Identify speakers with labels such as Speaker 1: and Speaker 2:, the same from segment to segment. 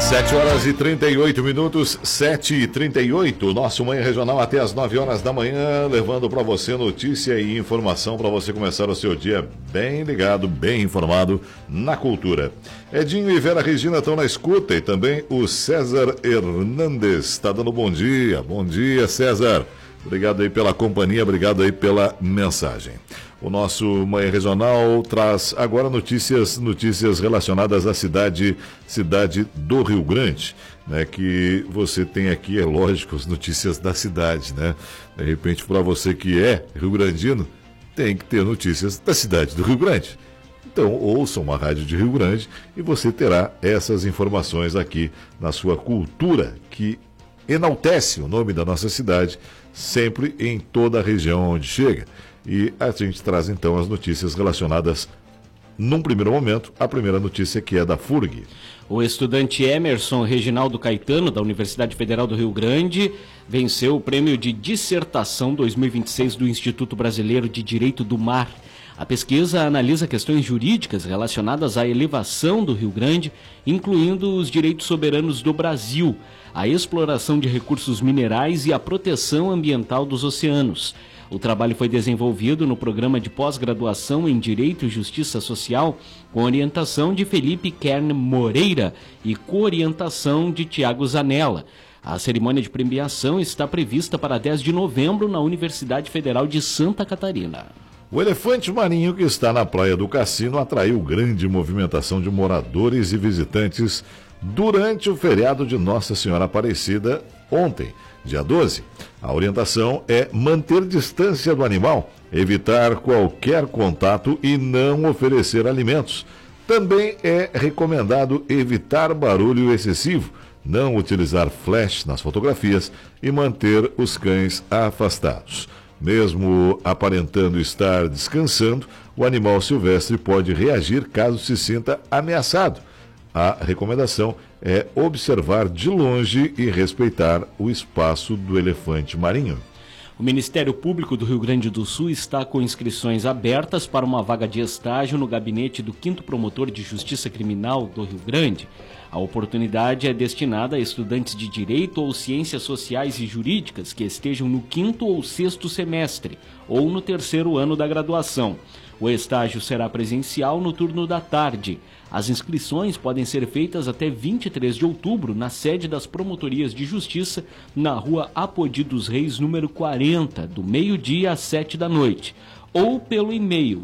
Speaker 1: 7h38, 7h38, nosso Manhã Regional até as 9 horas da manhã, levando para você notícia e informação para você começar o seu dia bem ligado, bem informado na cultura. Edinho e Vera Regina estão na escuta e também o César Hernandes está dando bom dia. Bom dia, César. Obrigado aí pela companhia, obrigado aí pela mensagem. O nosso Manhã Regional traz agora notícias relacionadas à cidade do Rio Grande, né? Que você tem aqui, é lógico, as notícias da cidade, né? De repente, para você que é rio-grandino, tem que ter notícias da cidade do Rio Grande. Então, ouça uma rádio de Rio Grande e você terá essas informações aqui na sua cultura, que enaltece o nome da nossa cidade, sempre em toda a região onde chega. E a gente traz então as notícias relacionadas, num primeiro momento, a primeira notícia que é da FURG.
Speaker 2: O estudante Emerson Reginaldo Caetano, da Universidade Federal do Rio Grande, venceu o prêmio de dissertação 2026 do Instituto Brasileiro de Direito do Mar. A pesquisa analisa questões jurídicas relacionadas à elevação do Rio Grande, incluindo os direitos soberanos do Brasil, a exploração de recursos minerais e a proteção ambiental dos oceanos. O trabalho foi desenvolvido no programa de pós-graduação em Direito e Justiça Social, com orientação de Felipe Kern Moreira e co-orientação de Tiago Zanella. A cerimônia de premiação está prevista para 10 de novembro na Universidade Federal de Santa Catarina.
Speaker 1: O elefante marinho que está na Praia do Cassino atraiu grande movimentação de moradores e visitantes durante o feriado de Nossa Senhora Aparecida ontem, dia 12. A orientação é manter distância do animal, evitar qualquer contato e não oferecer alimentos. Também é recomendado evitar barulho excessivo, não utilizar flash nas fotografias e manter os cães afastados. Mesmo aparentando estar descansando, o animal silvestre pode reagir caso se sinta ameaçado. A recomendação é observar de longe e respeitar o espaço do elefante marinho.
Speaker 2: O Ministério Público do Rio Grande do Sul está com inscrições abertas para uma vaga de estágio no gabinete do 5º Promotor de Justiça Criminal do Rio Grande. A oportunidade é destinada a estudantes de Direito ou Ciências Sociais e Jurídicas que estejam no 5º ou 6º semestre ou no 3º ano da graduação. O estágio será presencial no turno da tarde. As inscrições podem ser feitas até 23 de outubro na sede das Promotorias de Justiça, na Rua Apodi dos Reis, número 40, do meio-dia às 7 da noite, ou pelo e-mail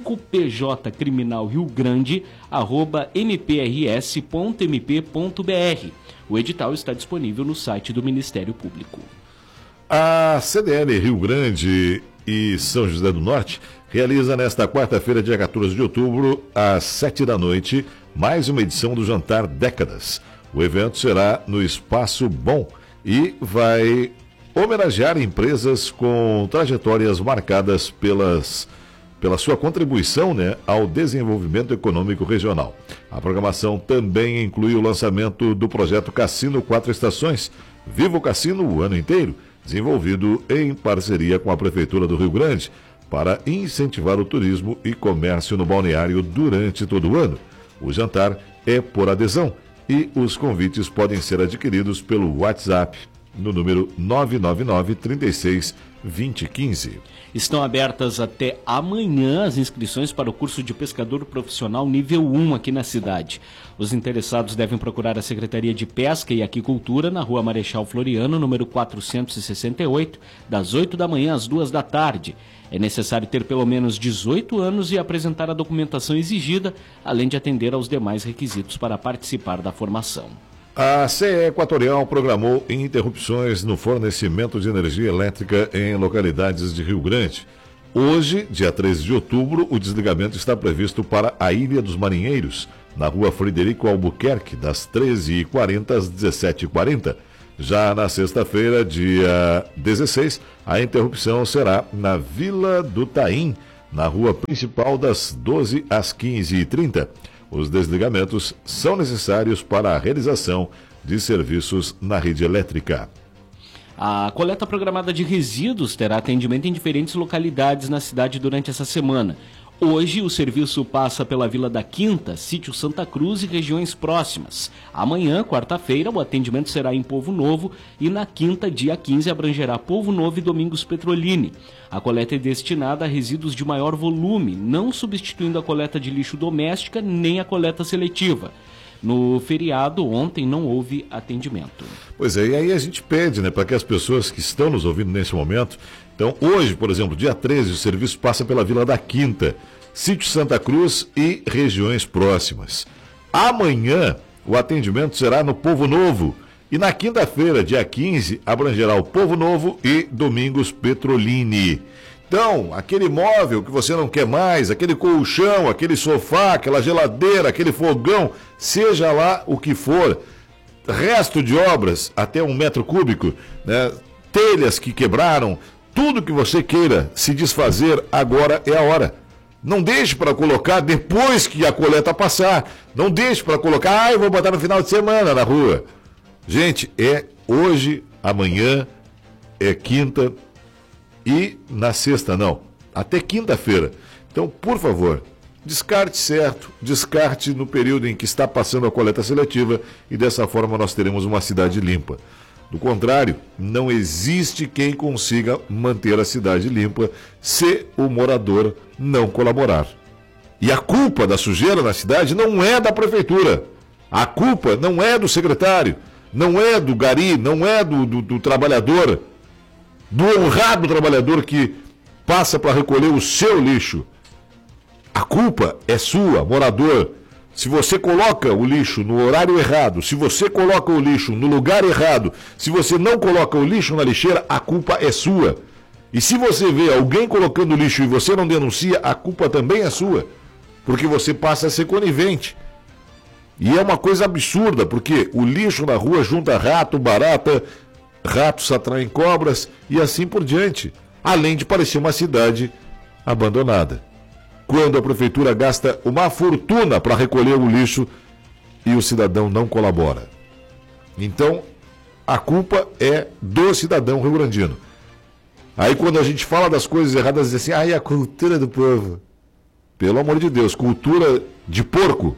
Speaker 2: 5pjcriminalriogrande@mprs.mp.br. O edital está disponível no site do Ministério Público.
Speaker 1: A CDL Rio Grande e São José do Norte realiza nesta quarta-feira, dia 14 de outubro, às 7 da noite, mais uma edição do Jantar Décadas. O evento será no Espaço Bom e vai homenagear empresas com trajetórias marcadas pela sua contribuição, né, ao desenvolvimento econômico regional. A programação também inclui o lançamento do projeto Cassino 4 Estações, Viva o Cassino o ano inteiro, desenvolvido em parceria com a Prefeitura do Rio Grande, para incentivar o turismo e comércio no balneário durante todo o ano. O jantar é por adesão e os convites podem ser adquiridos pelo WhatsApp no número 999 36 2015.
Speaker 2: Estão abertas até amanhã as inscrições para o curso de pescador profissional nível 1 aqui na cidade. Os interessados devem procurar a Secretaria de Pesca e Aquicultura na Rua Marechal Floriano, número 468, das 8 da manhã às 2 da tarde. É necessário ter pelo menos 18 anos e apresentar a documentação exigida, além de atender aos demais requisitos para participar da formação.
Speaker 1: A CE Equatorial programou interrupções no fornecimento de energia elétrica em localidades de Rio Grande. Hoje, dia 13 de outubro, o desligamento está previsto para a Ilha dos Marinheiros, na Rua Frederico Albuquerque, das 13h40 às 17h40. Já na sexta-feira, dia 16, a interrupção será na Vila do Taim, na rua principal, das 12 às 15h30. Os desligamentos são necessários para a realização de serviços na rede elétrica.
Speaker 2: A coleta programada de resíduos terá atendimento em diferentes localidades na cidade durante essa semana. Hoje o serviço passa pela Vila da Quinta, Sítio Santa Cruz e regiões próximas. Amanhã, quarta-feira, o atendimento será em Povo Novo e na quinta, dia 15, abrangerá Povo Novo e Domingos Petrolini. A coleta é destinada a resíduos de maior volume, não substituindo a coleta de lixo doméstica nem a coleta seletiva. No feriado, ontem, não houve atendimento.
Speaker 1: Pois é, e aí a gente pede, né, para que as pessoas que estão nos ouvindo nesse momento... Então, hoje, por exemplo, dia 13, o serviço passa pela Vila da Quinta, Sítio Santa Cruz e regiões próximas. Amanhã, o atendimento será no Povo Novo. E na quinta-feira, dia 15, abrangerá o Povo Novo e Domingos Petrolini. Então, aquele móvel que você não quer mais, aquele colchão, aquele sofá, aquela geladeira, aquele fogão, seja lá o que for, resto de obras até 1 metro cúbico, né, telhas que quebraram, tudo que você queira se desfazer, agora é a hora. Não deixe para colocar depois que a coleta passar. Não deixe para colocar, eu vou botar no final de semana na rua. Gente, é hoje, amanhã, é quinta e na sexta não. Até quinta-feira. Então, por favor, descarte certo, descarte no período em que está passando a coleta seletiva e dessa forma nós teremos uma cidade limpa. Do contrário, não existe quem consiga manter a cidade limpa se o morador não colaborar. E a culpa da sujeira na cidade não é da prefeitura. A culpa não é do secretário, não é do gari, não é do trabalhador, do honrado trabalhador que passa para recolher o seu lixo. A culpa é sua, morador. Se você coloca o lixo no horário errado, se você coloca o lixo no lugar errado, se você não coloca o lixo na lixeira, a culpa é sua. E se você vê alguém colocando lixo e você não denuncia, a culpa também é sua. Porque você passa a ser conivente. E é uma coisa absurda, porque o lixo na rua junta rato, barata, ratos atraem cobras e assim por diante. Além de parecer uma cidade abandonada. Quando a prefeitura gasta uma fortuna para recolher o lixo e o cidadão não colabora. Então, a culpa é do cidadão rio-grandino. Aí quando a gente fala das coisas erradas, diz assim, a cultura do povo. Pelo amor de Deus, cultura de porco.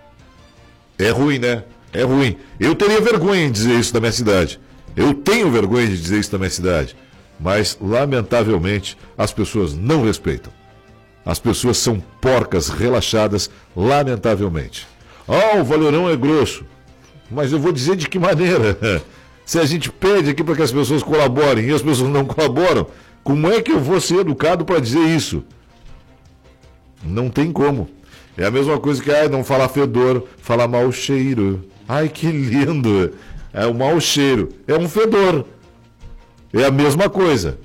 Speaker 1: É ruim, né? É ruim. Eu teria vergonha em dizer isso da minha cidade. Eu tenho vergonha de dizer isso da minha cidade. Mas, lamentavelmente, as pessoas não respeitam. As pessoas são porcas relaxadas, lamentavelmente. O valorão é grosso. Mas eu vou dizer de que maneira. Se a gente pede aqui para que as pessoas colaborem e as pessoas não colaboram, como é que eu vou ser educado para dizer isso? Não tem como. É a mesma coisa que não falar fedor, falar mau cheiro. Ai, que lindo. É o mau cheiro. É um fedor. É a mesma coisa.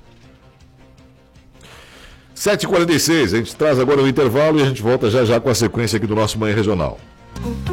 Speaker 1: 7h46, a gente traz agora o intervalo e a gente volta já já com a sequência aqui do nosso Manhã Regional.